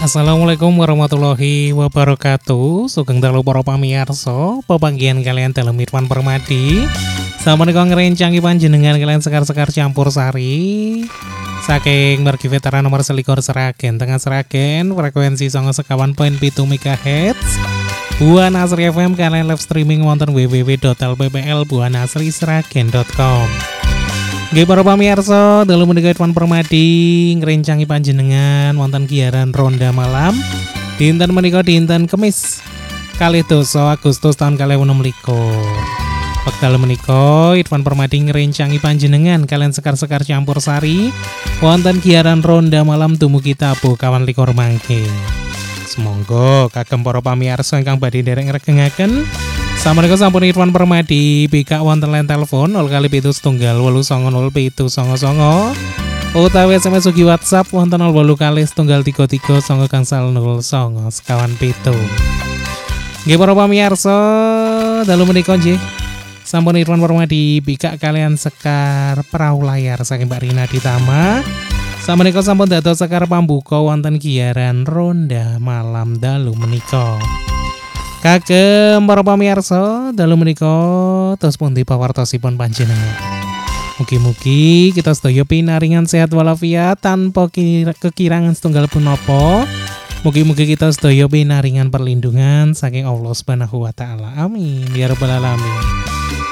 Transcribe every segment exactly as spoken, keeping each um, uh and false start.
Assalamualaikum warahmatullahi wabarakatuh. Sugeng dalu para pamirsa, pepanggihan kalian dalam Irfan Permadi. Sampun ngrencangi panjenengan kalian sekar-sekar campur sari. Saking mergi veteran nomor selikur Seragen, tengah Seragen, frekuensi songo sekawan poin pitu megahertz. Buan Asri F M kalian live streaming wonten w w w titik l p p l buan asri seragen titik com. Nggih para pamirsa, dalu menika Irfan Permadi ngrencangi panjenengan wonten giaran ronda malam dinten menika dinten Kemis kalih dasa Agustus tahun kalih enem likur. Wekdal menika Irfan Permadi ngrencangi panjenengan kalian sekar-sekar campur sari wonten giaran ronda malam dumugi tabuh kawan likur mangke. Semonggo kagem para pamirsa ingkang badhe nderek ngregengaken samenika sampun Irfan Permadi bikak wonten line telepon nol kali pitu setunggal wolu songo nol pitu songo songo utawi S M S ugi WhatsApp wonten nol wolu kali setunggal tiga tiga songo gangsal nol songo sekawan pitu. Nggih para pamirsa, dalu menika nggih sampun Irfan Permadi bikak kalian sekar perahu layar saking Mbak Rina Ditama. Samenika sampun dados sekar pambuka wonten giaran ronda malam dalu menika. Kagem para pamirsa, dalu menika tos pundi pawartosipun panjenengan. Mugi-mugi kita sedaya pinaringan sehat walafiat tanpa kekirangan setunggal pun napa. Mugi-mugi kita sedaya pinaringan perlindungan saking Allah Subhanahu wa taala. Amin ya rabbal alamin.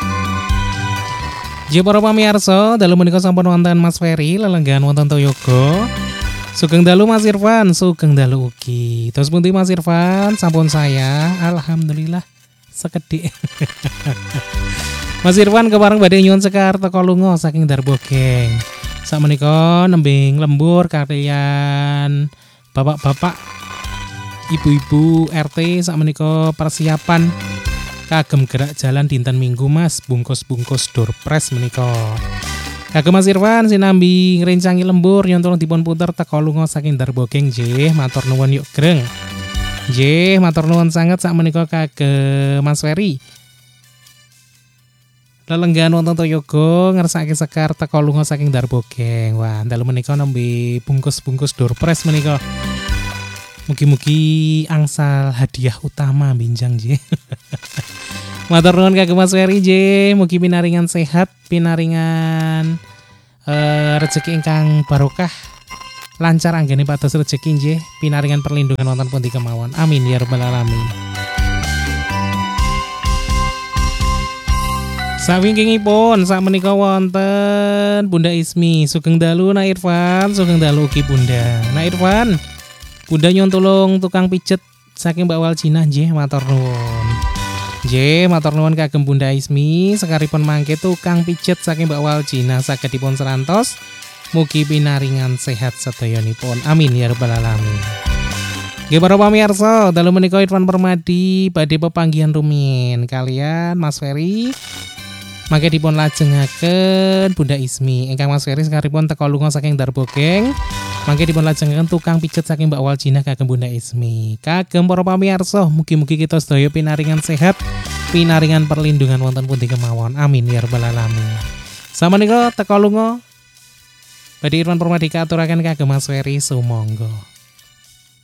Jika para pamirsa, dalu menika sampun wonten Mas Ferry lelenggan wonten Toyogo. Sugeng dalu Mas Irfan, sugeng dalu ugi. Terus pundi Mas Irfan, sampun saya alhamdulillah sekedhik. Mas Irfan kepareng badhe nyuwun sekar teka lunga saking Darbogeng. Sakmenika nembing lembur kaliyan bapak-bapak, ibu-ibu R T sakmenika persiapan kagem gerak jalan dinten Minggu Mas, bungkus-bungkus door press menika. Kagem Mas Irfan sinambi ngrencangi lembur yen tolong dipun puter teka lunga saking Darbogeng nggih, matur nuwun yuk greng. Nggih, matur nuwun sanget sakmenika kagem Mas Ferry. Lelenggan wonten Toyogo ngersake sekar teka lunga saking Darbogeng. Wah, dalu menika nembe bungkus-bungkus door press menika. Mugi-mugi angsal hadiah utama binjang nggih. Matur nuwun kagem Mas Ferry nggih, mugi pinaringan sehat, pinaringan uh, rezeki ingkang barokah, lancar anggene pados rezeki nggih, pinaringan perlindungan wonten pundi kemawon. Amin ya rabbal alamin. Sawingkingipun sakmenika wonten Bunda Ismi, sugeng dalu Nak Irfan, sugeng dalu ugi Bunda. Nak Irfan, Bunda nyuwun tulung tukang pijet saking Mbak Waljina nggih, matur nuwun. Nggih, matur nuwun kagem Bunda Ismi, sekaripun mangke tukang pijet saking Mbak Waljina saged dipun serantos. Mugi pinaringan sehat sedayanipun. Amin ya rabbal alamin. Nggih para pamirsa, dalu menika Irfan Permadi badhe pepanggihan rumiyin kalian Mas Ferry. Mangke dipun lajengaken Bunda Ismi ingkang Mas Ferry sekaripun teka lunga saking Darbogeng. Mangke dipun lajengaken tukang pijet saking Mbak Waljina kagem Bunda Ismi. Kagem para pamirsa, mugi-mugi kita sedaya pinaringan sehat, pinaringan perlindungan wonten pundi kemawon. Amin ya rabbal alamin. Samenika teka lunga badhe Irfan Permadi katuraken kagem Mas Ferry sumangga.